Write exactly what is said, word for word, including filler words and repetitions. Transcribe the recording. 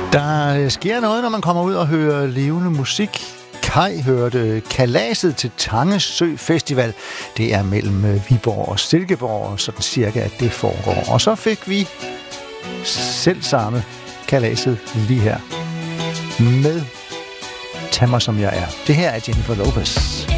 Der sker noget, når man kommer ud og hører levende musik. Kai hørte Kalaset til Tangesø Festival. Det er mellem Viborg og Silkeborg, sådan cirka, at det foregår. Og så fik vi selv samme Kalaset lige her med Tag mig som jeg er. Det her er Jennifer Lopez.